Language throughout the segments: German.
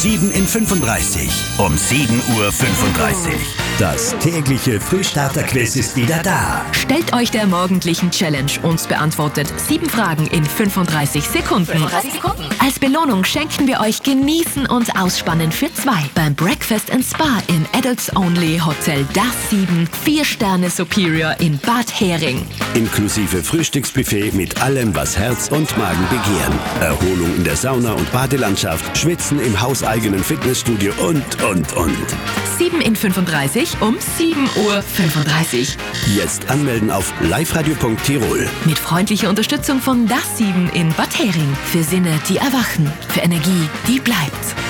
7 in 35. Um 7:35 Uhr. Das tägliche Frühstarter-Quiz ist wieder da. Stellt euch der morgendlichen Challenge und beantwortet 7 Fragen in 35 Sekunden. Als Belohnung schenken wir euch Genießen und Ausspannen für 2 beim Breakfast & Spa im Adults Only Hotel Das 7, 4 Sterne Superior in Bad Hering. Inklusive Frühstücksbuffet mit allem, was Herz und Magen begehren. Erholung in der Sauna und Badelandschaft, Schwitzen im hauseigenen Fitnessstudio und. 7 in 35 um 7:35 Uhr. Jetzt anmelden auf liveradio.tirol. Mit freundlicher Unterstützung von Das 7 in Bad Hering. Für Sinne, die erwachen. Für Energie, die bleibt.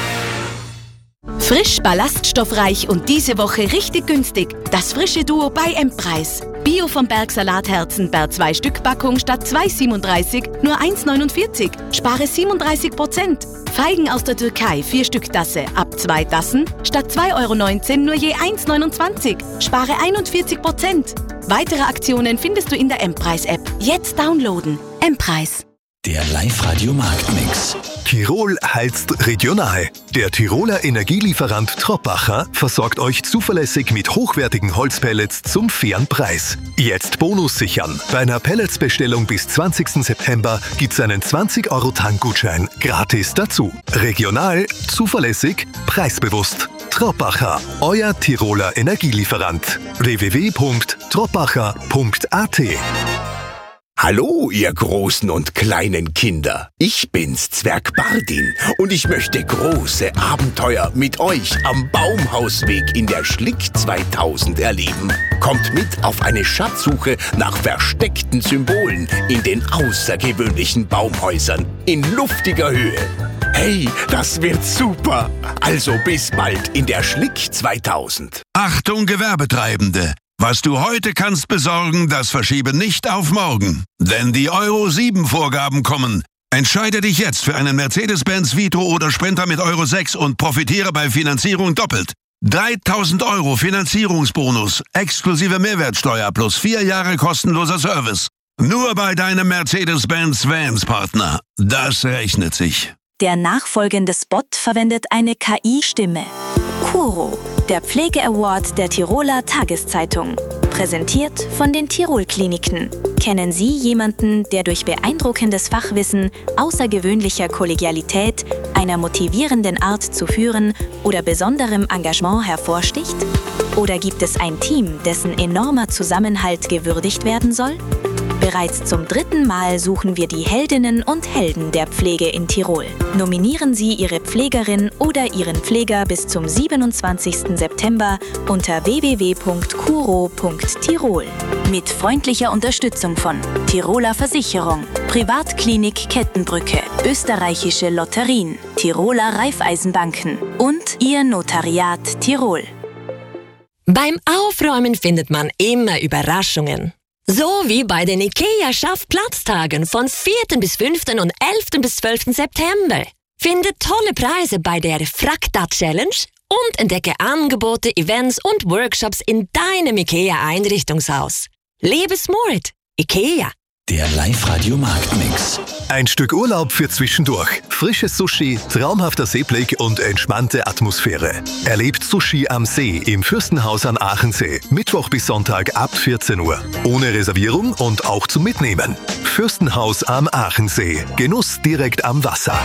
Frisch, ballaststoffreich und diese Woche richtig günstig. Das frische Duo bei M-Preis. Bio vom Berg Salatherzen per 2-Stück-Packung statt 2,37 nur 1,49. Spare 37%. Feigen aus der Türkei 4-Stück-Tasse ab 2 Tassen statt 2,19 € nur je 1,29. Spare 41%. Weitere Aktionen findest du in der M-Preis-App. Jetzt downloaden. M-Preis. Der Live-Radio-Marktmix. Tirol heizt regional. Der Tiroler Energielieferant Troppacher versorgt euch zuverlässig mit hochwertigen Holzpellets zum fairen Preis. Jetzt Bonus sichern. Bei einer Pelletsbestellung bis 20. September gibt's einen 20 € Tankgutschein gratis dazu. Regional, zuverlässig, preisbewusst. Troppacher, euer Tiroler Energielieferant. www.troppacher.at. Hallo, ihr großen und kleinen Kinder. Ich bin's, Zwerg Bardin, und ich möchte große Abenteuer mit euch am Baumhausweg in der Schlick 2000 erleben. Kommt mit auf eine Schatzsuche nach versteckten Symbolen in den außergewöhnlichen Baumhäusern in luftiger Höhe. Hey, das wird super! Also bis bald in der Schlick 2000. Achtung, Gewerbetreibende! Was du heute kannst besorgen, das verschiebe nicht auf morgen. Denn die Euro-7-Vorgaben kommen. Entscheide dich jetzt für einen Mercedes-Benz Vitro oder Sprinter mit Euro 6 und profitiere bei Finanzierung doppelt. 3.000 € Finanzierungsbonus, exklusive Mehrwertsteuer plus 4 Jahre kostenloser Service. Nur bei deinem Mercedes-Benz Vans-Partner. Das rechnet sich. Der nachfolgende Spot verwendet eine KI-Stimme. Kuro, der Pflege-Award der Tiroler Tageszeitung. Präsentiert von den Tirol-Kliniken. Kennen Sie jemanden, der durch beeindruckendes Fachwissen, außergewöhnlicher Kollegialität, einer motivierenden Art zu führen oder besonderem Engagement hervorsticht? Oder gibt es ein Team, dessen enormer Zusammenhalt gewürdigt werden soll? Bereits zum 3. Mal suchen wir die Heldinnen und Helden der Pflege in Tirol. Nominieren Sie Ihre Pflegerin oder Ihren Pfleger bis zum 27. September unter www.kuro.tirol. Mit freundlicher Unterstützung von Tiroler Versicherung, Privatklinik Kettenbrücke, Österreichische Lotterien, Tiroler Raiffeisenbanken und Ihr Notariat Tirol. Beim Aufräumen findet man immer Überraschungen. So wie bei den IKEA-Schaffplatztagen von 4. bis 5. und 11. bis 12. September. Finde tolle Preise bei der Frakta-Challenge und entdecke Angebote, Events und Workshops in deinem IKEA-Einrichtungshaus. Lebe smart. IKEA. Der Live-Radio-Marktmix. Ein Stück Urlaub für zwischendurch. Frisches Sushi, traumhafter Seeblick und entspannte Atmosphäre. Erlebt Sushi am See im Fürstenhaus an Aachensee. Mittwoch bis Sonntag ab 14 Uhr. Ohne Reservierung und auch zum Mitnehmen. Fürstenhaus am Aachensee. Genuss direkt am Wasser.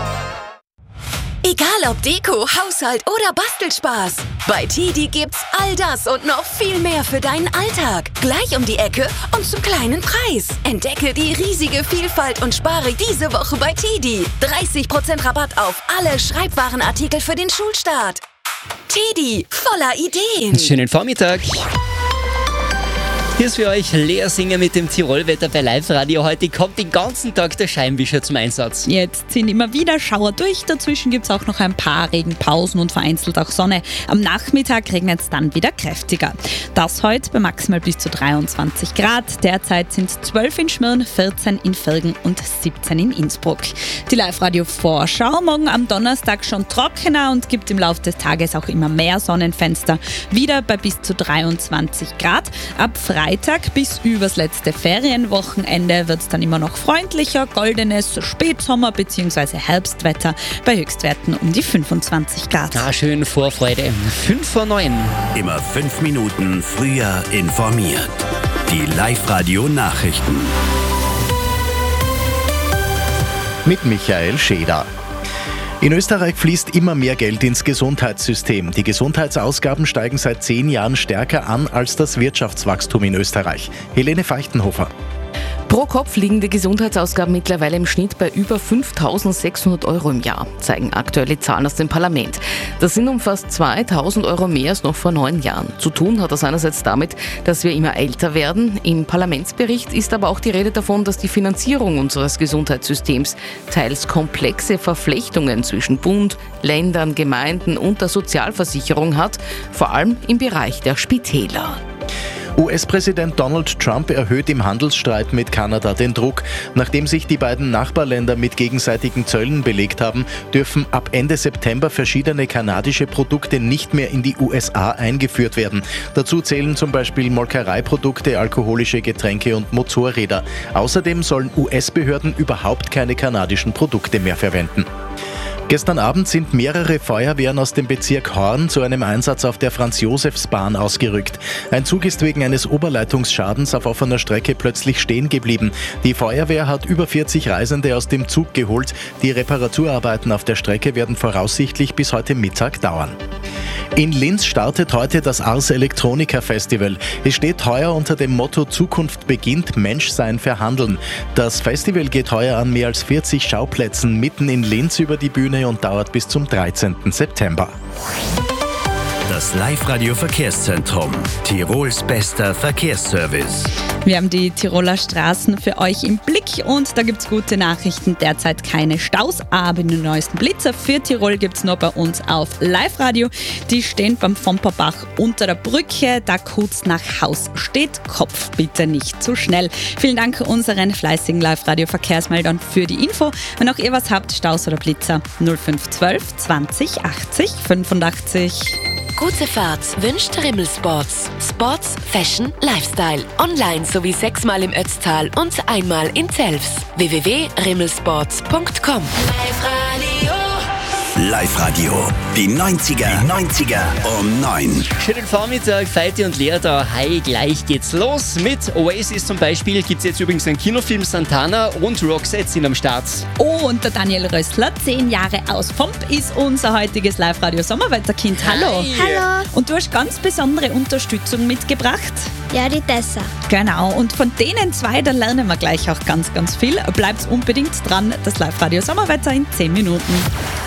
Egal ob Deko, Haushalt oder Bastelspaß. Bei TIDI gibt's all das und noch viel mehr für deinen Alltag. Gleich um die Ecke und zum kleinen Preis. Entdecke die riesige Vielfalt und spare diese Woche bei TIDI. 30% Rabatt auf alle Schreibwarenartikel für den Schulstart. TIDI, voller Ideen. Schönen Vormittag. Hier ist für euch Lea Singer mit dem Tirolwetter bei Live Radio. Heute kommt den ganzen Tag der Scheinwischer zum Einsatz. Jetzt sind immer wieder Schauer durch. Dazwischen gibt es auch noch ein paar Regenpausen und vereinzelt auch Sonne. Am Nachmittag regnet es dann wieder kräftiger. Das heute bei maximal bis zu 23 Grad. Derzeit sind es 12 in Schmirn, 14 in Virgen und 17 in Innsbruck. Die Live-Radio-Vorschau morgen am Donnerstag schon trockener und gibt im Laufe des Tages auch immer mehr Sonnenfenster. Wieder bei bis zu 23 Grad. Ab Freitag Freitag bis übers letzte Ferienwochenende wird es dann immer noch freundlicher, goldenes Spätsommer- bzw. Herbstwetter bei Höchstwerten um die 25 Grad. Schön Vorfreude. 5:09. Immer 5 Minuten früher informiert. Die Live-Radio-Nachrichten. Mit Michael Scheder. In Österreich fließt immer mehr Geld ins Gesundheitssystem. Die Gesundheitsausgaben steigen seit 10 Jahren stärker an als das Wirtschaftswachstum in Österreich. Helene Feichtenhofer. Pro Kopf liegen die Gesundheitsausgaben mittlerweile im Schnitt bei über 5.600 Euro im Jahr, zeigen aktuelle Zahlen aus dem Parlament. Das sind um fast 2.000 Euro mehr als noch vor 9 Jahren. Zu tun hat das einerseits damit, dass wir immer älter werden. Im Parlamentsbericht ist aber auch die Rede davon, dass die Finanzierung unseres Gesundheitssystems teils komplexe Verflechtungen zwischen Bund, Ländern, Gemeinden und der Sozialversicherung hat, vor allem im Bereich der Spitäler. US-Präsident Donald Trump erhöht im Handelsstreit mit Kanada den Druck. Nachdem sich die beiden Nachbarländer mit gegenseitigen Zöllen belegt haben, dürfen ab Ende September verschiedene kanadische Produkte nicht mehr in die USA eingeführt werden. Dazu zählen zum Beispiel Molkereiprodukte, alkoholische Getränke und Motorräder. Außerdem sollen US-Behörden überhaupt keine kanadischen Produkte mehr verwenden. Gestern Abend sind mehrere Feuerwehren aus dem Bezirk Horn zu einem Einsatz auf der Franz-Josefs-Bahn ausgerückt. Ein Zug ist wegen eines Oberleitungsschadens auf offener Strecke plötzlich stehen geblieben. Die Feuerwehr hat über 40 Reisende aus dem Zug geholt. Die Reparaturarbeiten auf der Strecke werden voraussichtlich bis heute Mittag dauern. In Linz startet heute das Ars Electronica Festival. Es steht heuer unter dem Motto Zukunft beginnt, Menschsein verhandeln. Das Festival geht heuer an mehr als 40 Schauplätzen mitten in Linz über die Bühne und dauert bis zum 13. September. Das Live-Radio-Verkehrszentrum. Tirols bester Verkehrsservice. Wir haben die Tiroler Straßen für euch im Blick und da gibt es gute Nachrichten. Derzeit keine Staus, aber den neuesten Blitzer für Tirol gibt es nur bei uns auf Live-Radio. Die stehen beim Vomperbach unter der Brücke, da kurz nach Haus steht. Kopf bitte nicht zu schnell. Vielen Dank unseren fleißigen Live-Radio-Verkehrsmeldern für die Info. Wenn auch ihr was habt, Staus oder Blitzer, 0512 20 80 85. Gute Fahrt wünscht Rimmel Sports. Sports, Fashion, Lifestyle. Online sowie 6-mal im Ötztal und einmal in Zelfs. www.rimmelsports.com. Live-Radio. Die 90er um 9. Schönen Vormittag, Feiti und Lea da. Hi, gleich geht's los. Mit Oasis zum Beispiel gibt es jetzt übrigens einen Kinofilm. Santana und Roxette sind am Start. Oh, und der Daniel Rössler, 10 Jahre aus Vomp, ist unser heutiges Live-Radio-Sommerwetterkind. Hallo. Hallo. Und du hast ganz besondere Unterstützung mitgebracht. Ja, die Tessa. Genau, und von denen 2, da lernen wir gleich auch ganz, ganz viel. Bleibt unbedingt dran, das Live-Radio-Sommerwetter in 10 Minuten.